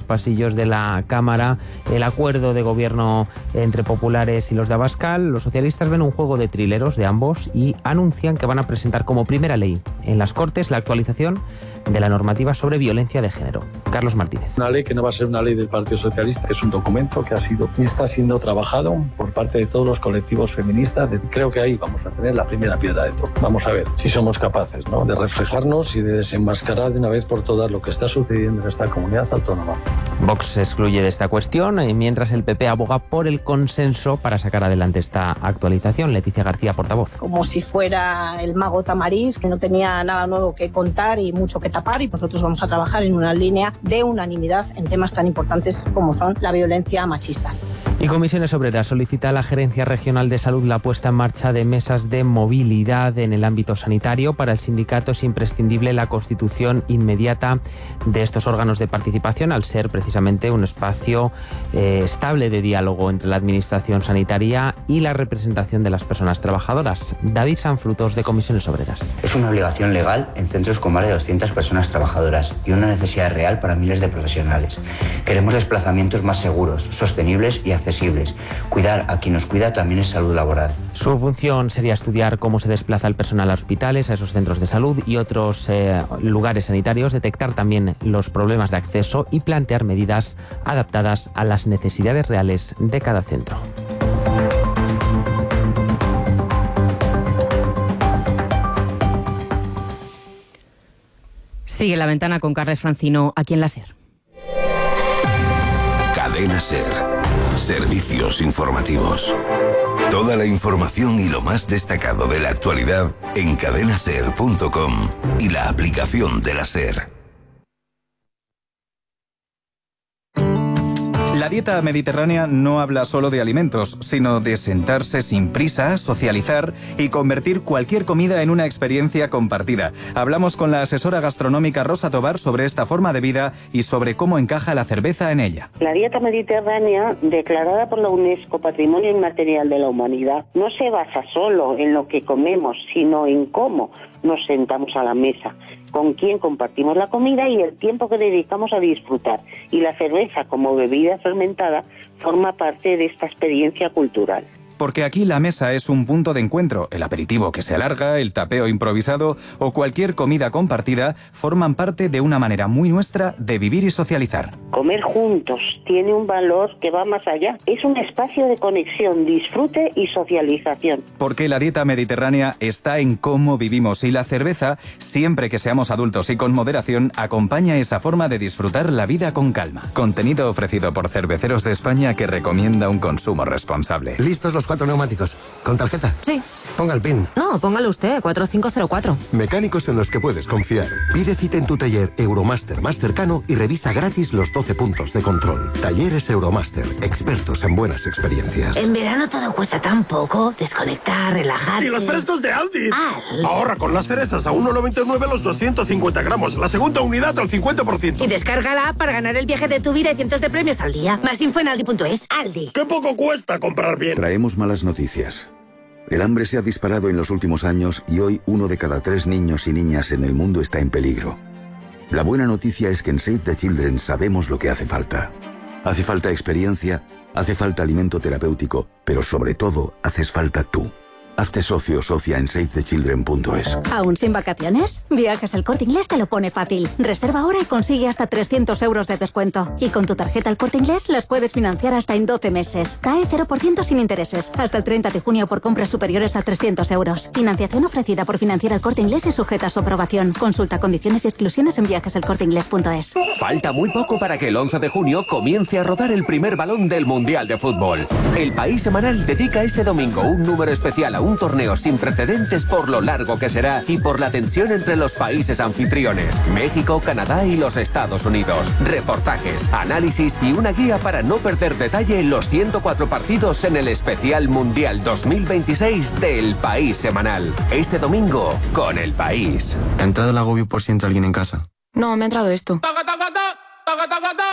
pasillos de la Cámara el acuerdo de gobierno entre populares y los de Abascal. Los socialistas ven un juego de trileros de ambos y anuncian que van a presentar como primera ley en las Cortes la actualización de la normativa sobre violencia de género. Carlos Martínez. Una ley que no va a ser una ley del Partido Socialista, que es un documento que ha sido y está siendo trabajado por parte de todos los colectivos feministas. Creo que ahí vamos a tener la primera piedra de todo. Vamos a ver si somos capaces, ¿no?, de reflejarnos y de desenmascarar de una vez por todas lo que está sucediendo en esta comunidad autónoma. Vox se excluye de esta cuestión, mientras el PP aboga por el consenso para sacar adelante esta actualización. Leticia García, portavoz. Como si fuera el mago Tamariz, que no tenía nada nuevo que contar y mucho que tapar, y nosotros vamos a trabajar en una línea de unanimidad en temas tan importantes como son la violencia machista. Y Comisiones Obreras solicita a la Gerencia Regional de Salud la puesta en marcha de mesas de movilidad en el ámbito sanitario. Para el sindicato es imprescindible la constitución inmediata de estos órganos de participación, al ser precisamente un espacio estable de diálogo entre la administración sanitaria y la representación de las personas trabajadoras. David Sanfrutos, de Comisiones Obreras. Es una obligación legal en centros con más de 200 personas trabajadoras y una necesidad real para miles de profesionales. Queremos desplazamientos más seguros, sostenibles y accesibles. Cuidar a quien nos cuida también es salud laboral. Su función sería estudiar cómo se desplaza el personal a hospitales, a esos centros de salud y otros lugares sanitarios, detectar también los problemas de acceso y plantear medidas adaptadas a las necesidades reales de cada centro. Sigue La Ventana con Carles Francino, aquí en la SER. Cadena SER. Servicios informativos. Toda la información y lo más destacado de la actualidad en cadenaser.com y la aplicación de la SER. La dieta mediterránea no habla solo de alimentos, sino de sentarse sin prisa, socializar y convertir cualquier comida en una experiencia compartida. Hablamos con la asesora gastronómica Rosa Tobar sobre esta forma de vida y sobre cómo encaja la cerveza en ella. La dieta mediterránea, declarada por la UNESCO Patrimonio Inmaterial de la Humanidad, no se basa solo en lo que comemos, sino en cómo nos sentamos a la mesa, con quién compartimos la comida y el tiempo que dedicamos a disfrutar. Y la cerveza, como bebida fermentada, forma parte de esta experiencia cultural. Porque aquí la mesa es un punto de encuentro. El aperitivo que se alarga, el tapeo improvisado o cualquier comida compartida forman parte de una manera muy nuestra de vivir y socializar. Comer juntos tiene un valor que va más allá. Es un espacio de conexión, disfrute y socialización. Porque la dieta mediterránea está en cómo vivimos y la cerveza, siempre que seamos adultos y con moderación, acompaña esa forma de disfrutar la vida con calma. Contenido ofrecido por Cerveceros de España que recomienda un consumo responsable. ¿Listos los 4 neumáticos? ¿Con tarjeta? Sí. Ponga el PIN. No, póngalo usted, 4504. Mecánicos en los que puedes confiar. Pide cita en tu taller Euromaster más cercano y revisa gratis los 12 puntos de control. Talleres Euromaster, expertos en buenas experiencias. En verano todo cuesta tan poco. Desconectar, relajarse. ¡Y los frescos de Aldi! Ahorra con las cerezas a 1,99 los 250 gramos. La segunda unidad al 50%. Y descárgala para ganar el viaje de tu vida y cientos de premios al día. Más info en aldi.es. Aldi. ¡Qué poco cuesta comprar bien! Traemos malas noticias. El hambre se ha disparado en los últimos años y hoy 1 de cada 3 niños y niñas en el mundo está en peligro. La buena noticia es que en Save the Children sabemos lo que hace falta. Hace falta experiencia, hace falta alimento terapéutico, pero sobre todo haces falta tú. Hazte socio o socia en savethechildren.es. ¿Aún sin vacaciones? Viajes El Corte Inglés te lo pone fácil. Reserva ahora y consigue hasta 300 euros de descuento. Y con tu tarjeta El Corte Inglés las puedes financiar hasta en 12 meses. CAE 0% sin intereses. Hasta el 30 de junio por compras superiores a 300 euros. Financiación ofrecida por Financiera El Corte Inglés y sujeta a su aprobación. Consulta condiciones y exclusiones en viajeselcorteinglés.es. Falta muy poco para que el 11 de junio comience a rodar el primer balón del Mundial de Fútbol. El País Semanal dedica este domingo un número especial a un torneo sin precedentes por lo largo que será y por la tensión entre los países anfitriones, México, Canadá y los Estados Unidos. Reportajes, análisis y una guía para no perder detalle en los 104 partidos en el especial Mundial 2026 del País Semanal. Este domingo con El País. ¿Ha entrado el agobio por si entra alguien en casa? No, me ha entrado esto.